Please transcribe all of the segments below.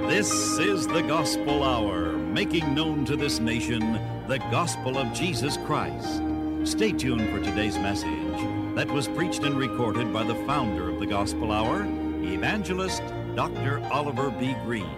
This is the Gospel Hour, making known to this nation the gospel of Jesus Christ. Stay tuned for today's message that was preached and recorded by the founder of the Gospel Hour, Evangelist Dr. Oliver B. Green.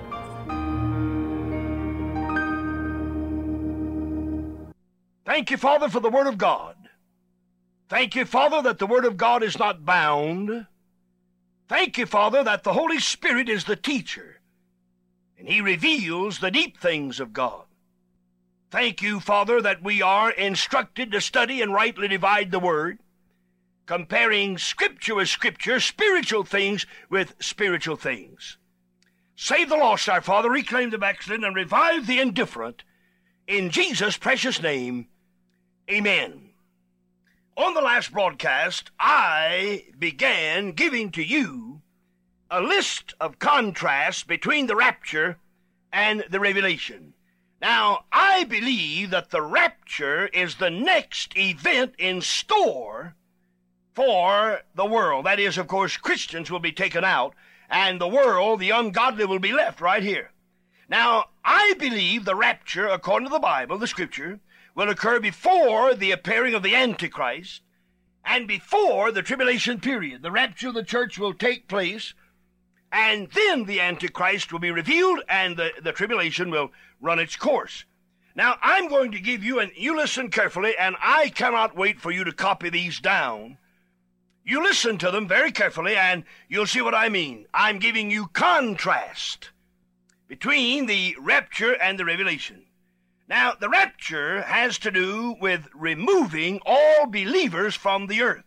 Thank you, Father, for the Word of God. Thank you, Father, that the Word of God is not bound. Thank you, Father, that the Holy Spirit is the teacher, and He reveals the deep things of God. Thank you, Father, that we are instructed to study and rightly divide the Word, comparing Scripture with Scripture, spiritual things with spiritual things. Save the lost, our Father, reclaim the backslidden, and revive the indifferent. In Jesus' precious name, amen. On the last broadcast, I began giving to you a list of contrasts between the rapture and the revelation. Now, I believe that the rapture is the next event in store for the world. That is, of course, Christians will be taken out, and the world, the ungodly, will be left right here. Now, I believe the rapture, according to the Bible, the Scripture, will occur before the appearing of the Antichrist and before the tribulation period. The rapture of the church will take place, and then the Antichrist will be revealed, and the tribulation will run its course. Now, I'm going to give you, and you listen carefully, and I cannot wait for you to copy these down. You listen to them very carefully, and you'll see what I mean. I'm giving you contrast between the rapture and the revelation. Now, the rapture has to do with removing all believers from the earth.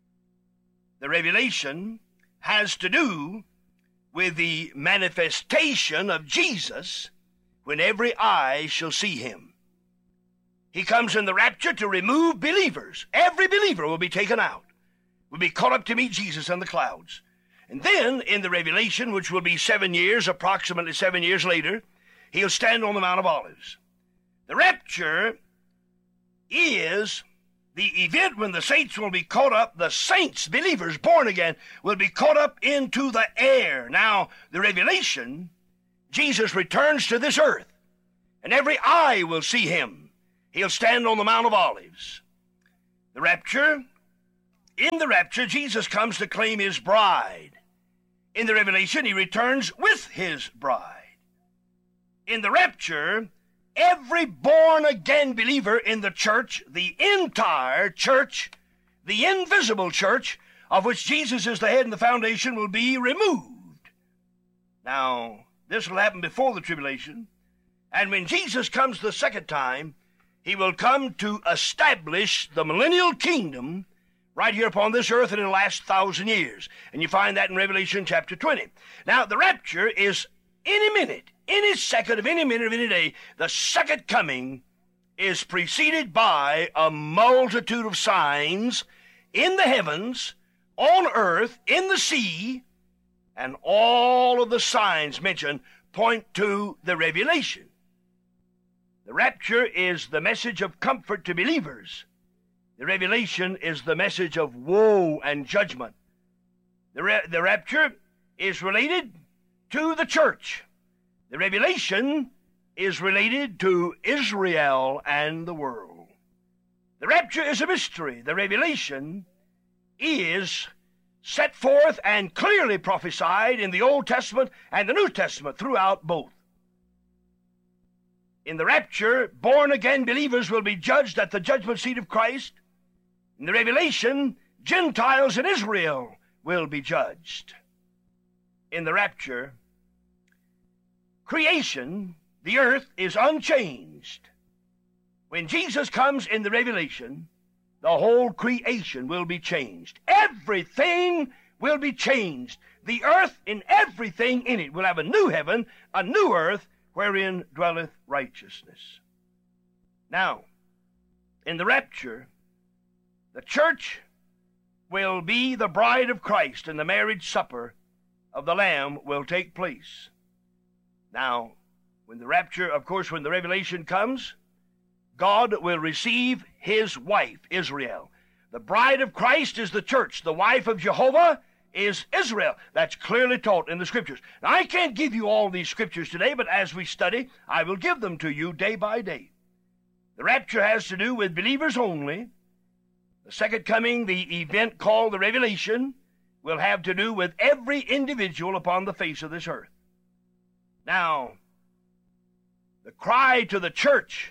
The revelation has to do with the manifestation of Jesus when every eye shall see him. He comes in the rapture to remove believers. Every believer will be taken out, will be caught up to meet Jesus in the clouds. And then, in the revelation, which will be 7 years, approximately 7 years later, he'll stand on the Mount of Olives. The rapture is the event when the saints will be caught up, the saints, believers, born again, will be caught up into the air. Now, the revelation, Jesus returns to this earth, and every eye will see him. He'll stand on the Mount of Olives. The rapture, in the rapture, Jesus comes to claim his bride. In the revelation, he returns with his bride. In the rapture, every born-again believer in the church, the entire church, the invisible church, of which Jesus is the head and the foundation, will be removed. Now, this will happen before the tribulation, and when Jesus comes the second time, he will come to establish the millennial kingdom right here upon this earth and in the last 1,000 years. And you find that in Revelation chapter 20. Now, the rapture is any minute, any second of any minute of any day. The second coming is preceded by a multitude of signs in the heavens, on earth, in the sea, and all of the signs mentioned point to the revelation. The rapture is the message of comfort to believers. The revelation is the message of woe and judgment. The rapture is related to the church. The revelation is related to Israel and the world. The rapture is a mystery. The revelation is set forth and clearly prophesied in the Old Testament and the New Testament, throughout both. In the rapture, born-again believers will be judged at the judgment seat of Christ. In the revelation, Gentiles in Israel will be judged. In the rapture, creation, the earth, is unchanged. When Jesus comes in the revelation, the whole creation will be changed. Everything will be changed. The earth and everything in it will have a new heaven, a new earth, wherein dwelleth righteousness. Now, in the rapture, the church will be the bride of Christ, and the marriage supper of the Lamb will take place. Now, when the rapture, of course, when the revelation comes, God will receive his wife, Israel. The bride of Christ is the church. The wife of Jehovah is Israel. That's clearly taught in the Scriptures. Now, I can't give you all these Scriptures today, but as we study, I will give them to you day by day. The rapture has to do with believers only. The second coming, the event called the Revelation, will have to do with every individual upon the face of this earth. Now, the cry to the church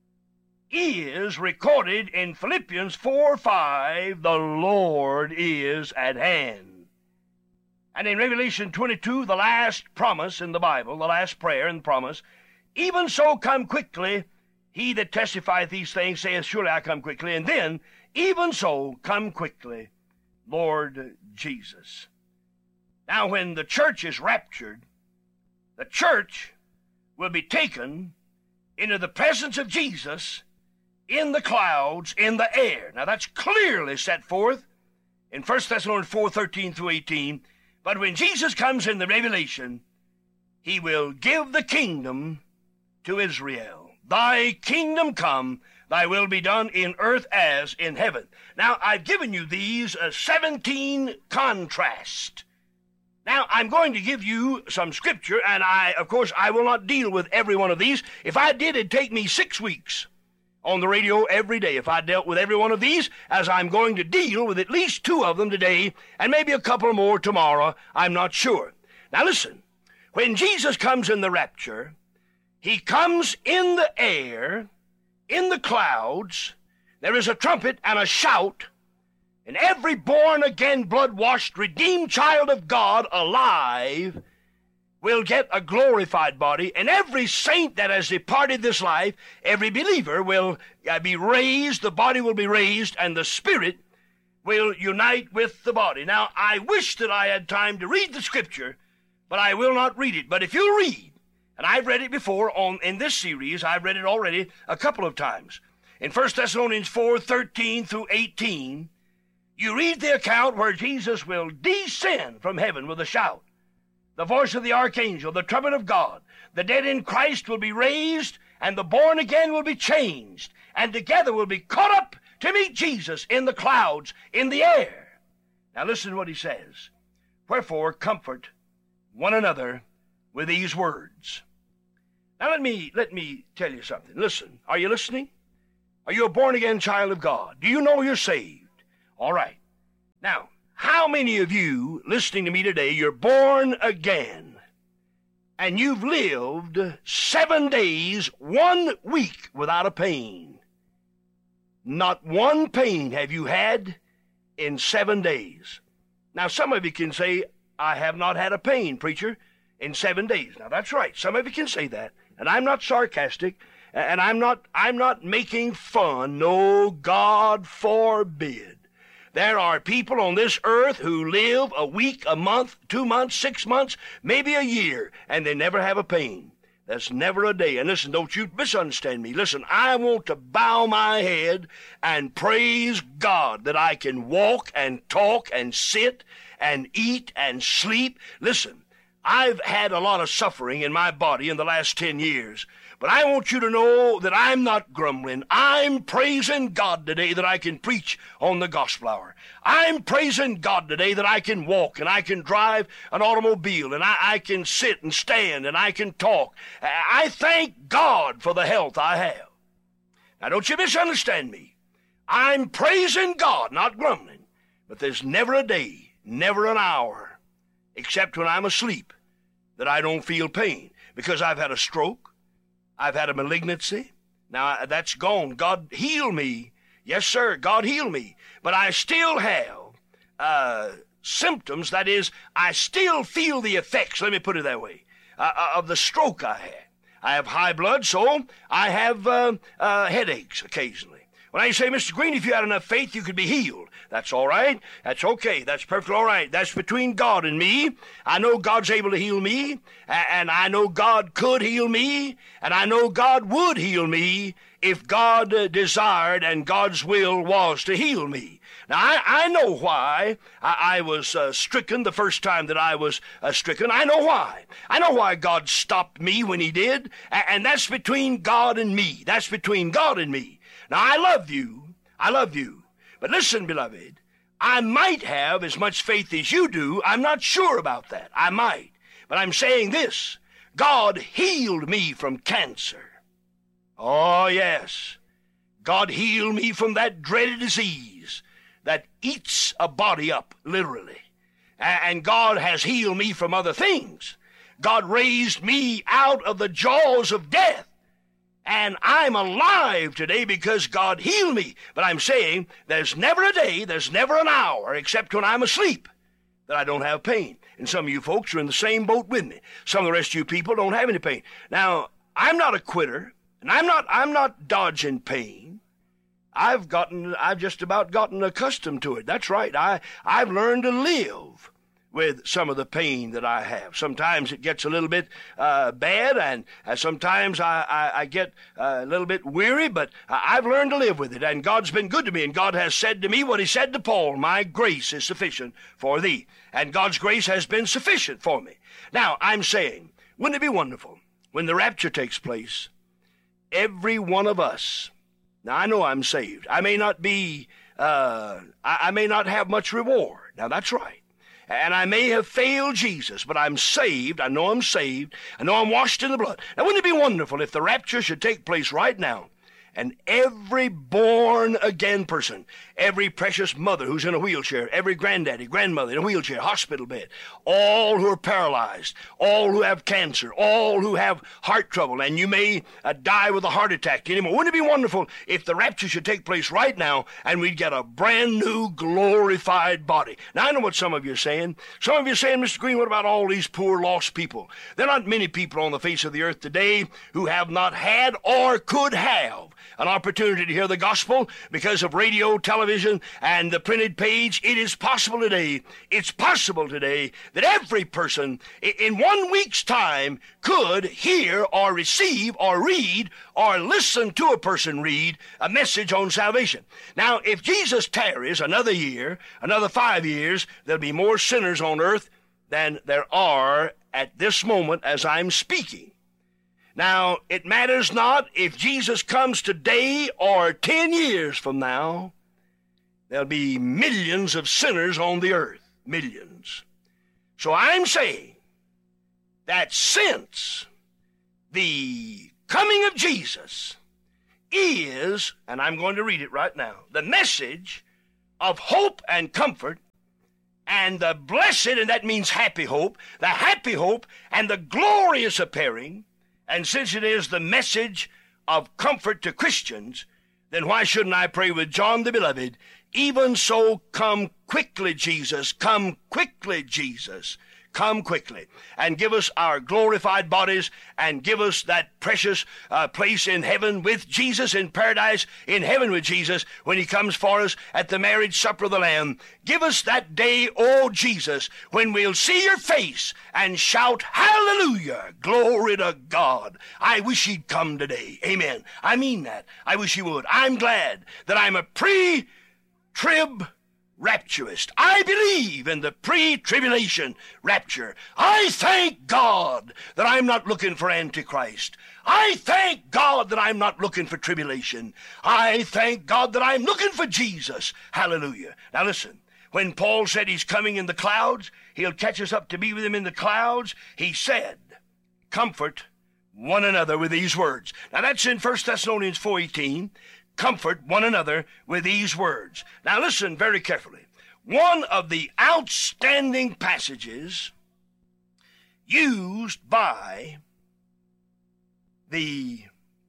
is recorded in Philippians 4:5, the Lord is at hand. And in Revelation 22, the last promise in the Bible, the last prayer and promise, even so come quickly, he that testifieth these things saith, surely I come quickly. And then, even so come quickly, Lord Jesus. Now, when the church is raptured, the church will be taken into the presence of Jesus in the clouds, in the air. Now, that's clearly set forth in 1 Thessalonians 4:13 through 18. But when Jesus comes in the Revelation, he will give the kingdom to Israel. Thy kingdom come, thy will be done in earth as in heaven. Now, I've given you these 17 contrasts. Now, I'm going to give you some scripture, and of course, I will not deal with every one of these. If I did, it'd take me 6 weeks on the radio every day if I dealt with every one of these, as I'm going to deal with at least 2 of them today, and maybe a couple more tomorrow. I'm not sure. Now, listen. When Jesus comes in the rapture, he comes in the air, in the clouds. There is a trumpet and a shout, and every born-again, blood-washed, redeemed child of God alive will get a glorified body, and every saint that has departed this life, every believer will be raised, the body will be raised, and the spirit will unite with the body. Now, I wish that I had time to read the scripture, but I will not read it. But if you'll read, and I've read it before in this series, I've read it already a couple of times. In 1 Thessalonians 4:13 through 18, you read the account where Jesus will descend from heaven with a shout, the voice of the archangel, the trumpet of God. The dead in Christ will be raised, and the born again will be changed, and together will be caught up to meet Jesus in the clouds, in the air. Now listen to what he says. Wherefore comfort one another with these words. Now let me tell you something. Listen, are you listening? Are you a born-again child of God? Do you know you're saved? All right. Now, how many of you listening to me today, you're born again, and you've lived 7 days, 1 week without a pain? Not one pain have you had in 7 days. Now, some of you can say, I have not had a pain, preacher, in 7 days. Now, that's right. Some of you can say that, and I'm not sarcastic, and I'm not making fun. No, God forbid. There are people on this earth who live a week, a month, 2 months, 6 months, maybe a year, and they never have a pain. That's never a day. And listen, don't you misunderstand me. Listen, I want to bow my head and praise God that I can walk and talk and sit and eat and sleep. Listen, I've had a lot of suffering in my body in the last 10 years. But I want you to know that I'm not grumbling. I'm praising God today that I can preach on the gospel hour. I'm praising God today that I can walk and I can drive an automobile and I can sit and stand and I can talk. I thank God for the health I have. Now, don't you misunderstand me. I'm praising God, not grumbling. But there's never a day, never an hour, except when I'm asleep, that I don't feel pain. Because I've had a stroke. I've had a malignancy. Now, that's gone. God heal me. Yes, sir, God heal me. But I still have symptoms. That is, I still feel the effects, let me put it that way, of the stroke I had. I have high blood, so I have headaches occasionally. When I say, Mr. Green, if you had enough faith, you could be healed. That's all right. That's okay. That's perfectly all right. That's between God and me. I know God's able to heal me, and I know God could heal me, and I know God would heal me if God desired and God's will was to heal me. Now, I know why I was stricken the first time that I was stricken. I know why. I know why God stopped me when he did, and that's between God and me. That's between God and me. Now, I love you. I love you. But listen, beloved, I might have as much faith as you do. I'm not sure about that. I might. But I'm saying this. God healed me from cancer. Oh, yes. God healed me from that dreaded disease that eats a body up, literally. And God has healed me from other things. God raised me out of the jaws of death. And I'm alive today because God healed me. But I'm saying there's never a day, there's never an hour, except when I'm asleep, that I don't have pain. And some of you folks are in the same boat with me. Some of the rest of you people don't have any pain. Now, I'm not a quitter, and I'm not dodging pain. I've just about gotten accustomed to it. That's right. I've learned to live with some of the pain that I have. Sometimes it gets a little bit bad, and sometimes I get a little bit weary, but I've learned to live with it, and God's been good to me, and God has said to me what he said to Paul, my grace is sufficient for thee, and God's grace has been sufficient for me. Now, I'm saying, wouldn't it be wonderful when the rapture takes place, every one of us, now I know I'm saved, I may not be, I may not have much reward, now that's right. And I may have failed Jesus, but I'm saved. I know I'm saved. I know I'm washed in the blood. Now, wouldn't it be wonderful if the rapture should take place right now, and every born-again person, every precious mother who's in a wheelchair, every granddaddy, grandmother in a wheelchair, hospital bed, all who are paralyzed, all who have cancer, all who have heart trouble, and you may die with a heart attack anymore. Wouldn't it be wonderful if the rapture should take place right now and we'd get a brand new glorified body? Now, I know what some of you are saying. Some of you are saying, Mr. Green, what about all these poor lost people? There are not many people on the face of the earth today who have not had or could have an opportunity to hear the gospel because of radio, television, and the printed page. It is possible today. It's possible today that every person in 1 week's time could hear or receive or read or listen to a person read a message on salvation. Now, if Jesus tarries another year, another 5 years, there'll be more sinners on earth than there are at this moment as I'm speaking. Now, it matters not if Jesus comes today or 10 years from now. There'll be millions of sinners on the earth. Millions. So I'm saying that since the coming of Jesus is, and I'm going to read it right now, the message of hope and comfort, and the blessed, and that means happy hope, the happy hope and the glorious appearing. And since it is the message of comfort to Christians, then why shouldn't I pray with John the Beloved, even so come quickly, Jesus, come quickly, Jesus, come quickly, and give us our glorified bodies, and give us that precious place in heaven with Jesus, in paradise, in heaven with Jesus, when he comes for us at the marriage supper of the Lamb. Give us that day, oh Jesus, when we'll see your face and shout, hallelujah, glory to God. I wish he'd come today. Amen. I mean that. I wish he would. I'm glad that I'm a pre-trib rapturist. I believe in the pre-tribulation rapture. I thank God that I'm not looking for Antichrist. I thank God that I'm not looking for tribulation. I thank God that I'm looking for Jesus. Hallelujah. Now listen, when Paul said he's coming in the clouds, he'll catch us up to be with him in the clouds, he said, comfort one another with these words. Now that's in 1 Thessalonians 4:18. Comfort one another with these words. Now listen very carefully. One of the outstanding passages used by the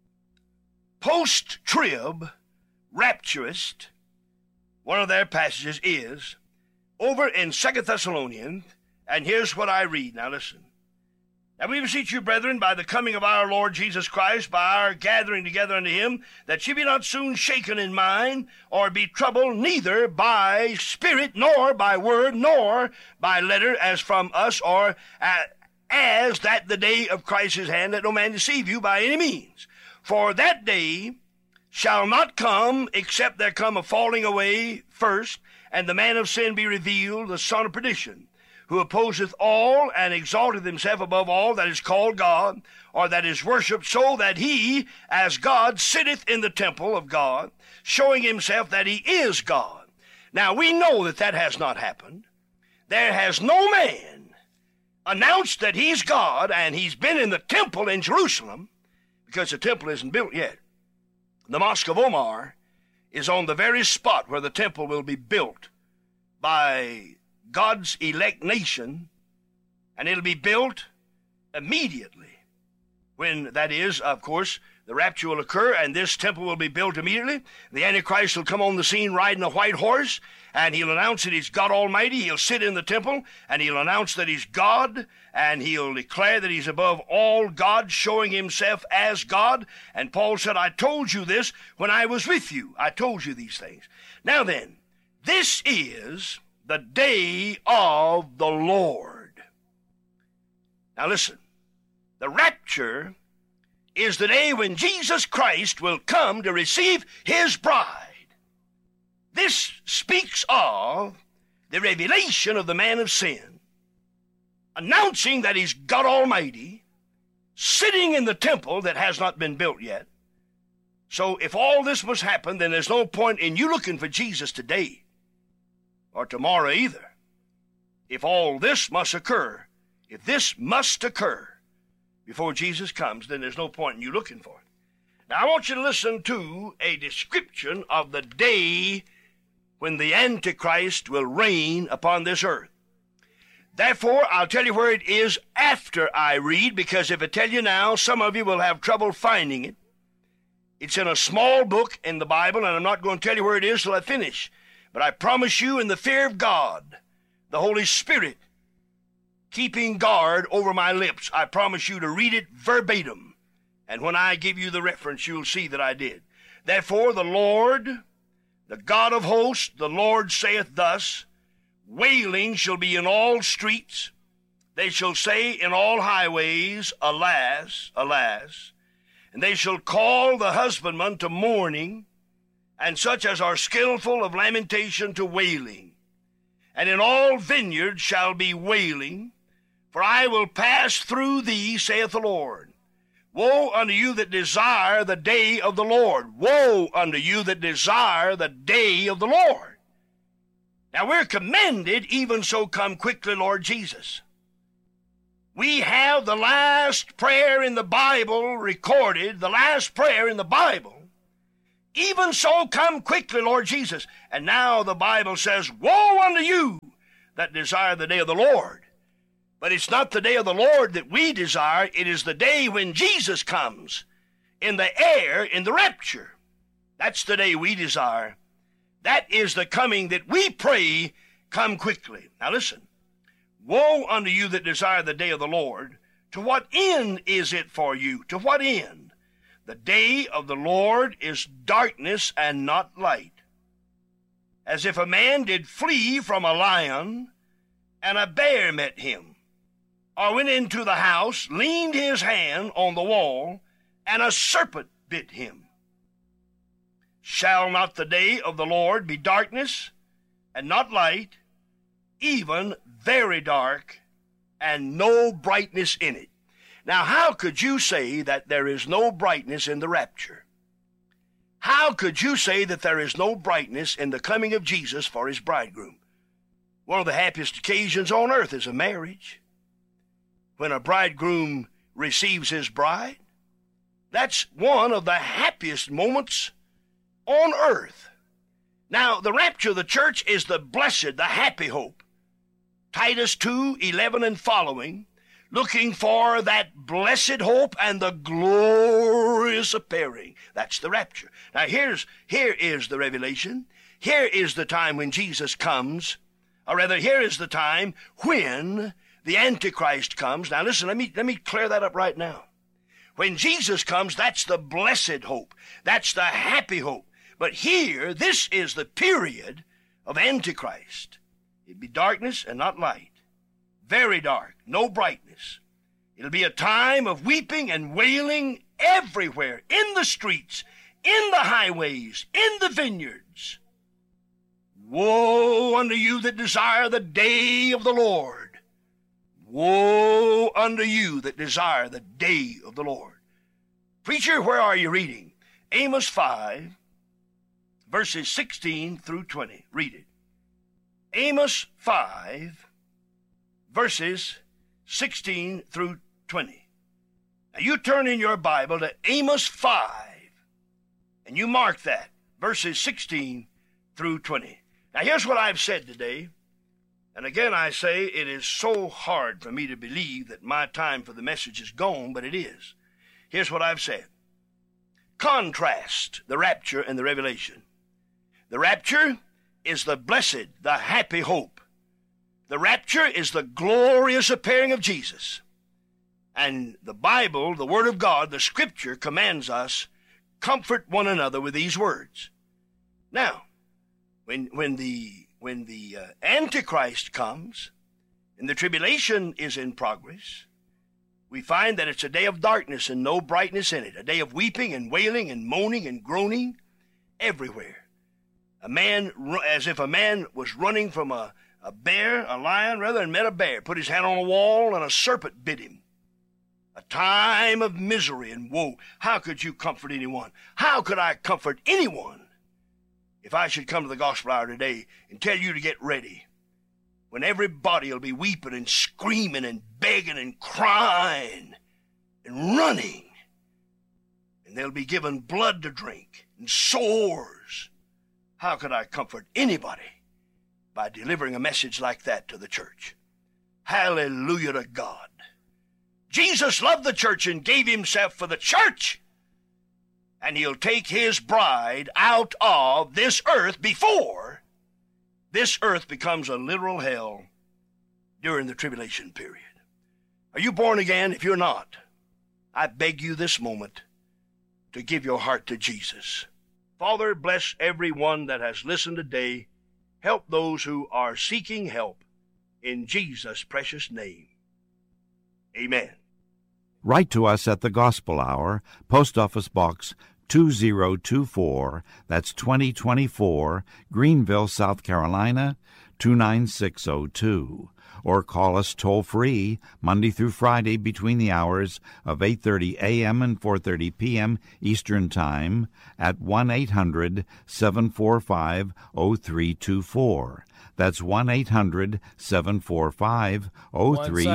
post-trib rapturist, one of their passages is over in 2 Thessalonians, and here's what I read. Now listen. And we beseech you, brethren, by the coming of our Lord Jesus Christ, by our gathering together unto him, that ye be not soon shaken in mind, or be troubled, neither by spirit, nor by word, nor by letter, as from us, or as that the day of Christ's hand, let no man deceive you by any means. For that day shall not come, except there come a falling away first, and the man of sin be revealed, the son of perdition, who opposeth all, and exalteth himself above all that is called God, or that is worshipped, so that he, as God, sitteth in the temple of God, showing himself that he is God. Now, we know that that has not happened. There has no man announced that he's God, and he's been in the temple in Jerusalem, because the temple isn't built yet. The Mosque of Omar is on the very spot where the temple will be built by God's elect nation, and it'll be built immediately. When, that is, of course, the rapture will occur, and this temple will be built immediately. The Antichrist will come on the scene riding a white horse, and he'll announce that he's God Almighty. He'll sit in the temple, and he'll announce that he's God, and he'll declare that he's above all gods, showing himself as God. And Paul said, I told you this when I was with you. I told you these things. Now then, this is the day of the Lord. Now listen, the rapture is the day when Jesus Christ will come to receive his bride. This speaks of the revelation of the man of sin, announcing that he's God Almighty, sitting in the temple that has not been built yet. So if all this must happen, then there's no point in you looking for Jesus today or tomorrow either. If all this must occur, if this must occur before Jesus comes, then there's no point in you looking for it. Now I want you to listen to a description of the day when the Antichrist will reign upon this earth. Therefore, I'll tell you where it is after I read, because if I tell you now, some of you will have trouble finding it. It's in a small book in the Bible, and I'm not going to tell you where it is till I finish. But I promise you, in the fear of God, the Holy Spirit keeping guard over my lips, I promise you to read it verbatim. And when I give you the reference, you'll see that I did. Therefore, the Lord, the God of hosts, the Lord saith thus, wailing shall be in all streets. They shall say in all highways, alas, alas. And they shall call the husbandman to mourning, and such as are skillful of lamentation to wailing. And in all vineyards shall be wailing, for I will pass through thee, saith the Lord. Woe unto you that desire the day of the Lord. Woe unto you that desire the day of the Lord. Now we're commended, even so come quickly, Lord Jesus. We have the last prayer in the Bible recorded, the last prayer in the Bible. Even so come quickly, Lord Jesus. And now the Bible says, woe unto you that desire the day of the Lord. But it's not the day of the Lord that we desire. It is the day when Jesus comes in the air, in the rapture. That's the day we desire. That is the coming that we pray, come quickly. Now listen. Woe unto you that desire the day of the Lord. To what end is it for you? To what end? The day of the Lord is darkness and not light. As if a man did flee from a lion, and a bear met him, or went into the house, leaned his hand on the wall, and a serpent bit him. Shall not the day of the Lord be darkness and not light, even very dark, and no brightness in it? Now, how could you say that there is no brightness in the rapture? How could you say that there is no brightness in the coming of Jesus for his bridegroom? One of the happiest occasions on earth is a marriage. When a bridegroom receives his bride, that's one of the happiest moments on earth. Now, the rapture of the church is the blessed, the happy hope. Titus 2:11 and following, looking for that blessed hope and the glorious appearing. That's the rapture. Now, here is the revelation. Here is the time when Jesus comes, or rather, here is the time when the Antichrist comes. Now listen, let me clear that up right now. When Jesus comes, that's the blessed hope. That's the happy hope. But here, this is the period of Antichrist. It'd be darkness and not light. Very dark, no brightness. It'll be a time of weeping and wailing everywhere, in the streets, in the highways, in the vineyards. Woe unto you that desire the day of the Lord. Woe unto you that desire the day of the Lord. Preacher, where are you reading? Amos 5, verses 16 through 20. Read it. Amos 5, verses 16 through 20. Now you turn in your Bible to Amos 5, and you mark that, verses 16 through 20. Now here's what I've said today, and again I say it is so hard for me to believe that my time for the message is gone, but it is. Here's what I've said. Contrast the rapture and the revelation. The rapture is the blessed, the happy hope. The rapture is the glorious appearing of Jesus. And the Bible, the Word of God, the Scripture commands us, comfort one another with these words. Now, when the Antichrist comes and the tribulation is in progress, we find that it's a day of darkness and no brightness in it, a day of weeping and wailing and moaning and groaning everywhere. As if a man was running from a lion rather, and met a bear, put his hand on a wall and a serpent bit him. A time of misery and woe. How could you comfort anyone? How could I comfort anyone if I should come to the gospel hour today and tell you to get ready, when everybody will be weeping and screaming and begging and crying and running, and they'll be given blood to drink and sores? How could I comfort anybody by delivering a message like that to the church? Hallelujah to God. Jesus loved the church and gave himself for the church. And he'll take his bride out of this earth before this earth becomes a literal hell during the tribulation period. Are you born again? If you're not, I beg you this moment to give your heart to Jesus. Father, bless everyone that has listened today. Help those who are seeking help. In Jesus' precious name. Amen. Write to us at the Gospel Hour, Post Office Box 2024, that's 2024, Greenville, South Carolina, 29602. Or call us toll-free Monday through Friday between the hours of 8:30 a.m. and 4:30 p.m. Eastern Time at 1-800-745-0324. That's 1-800-745-0324.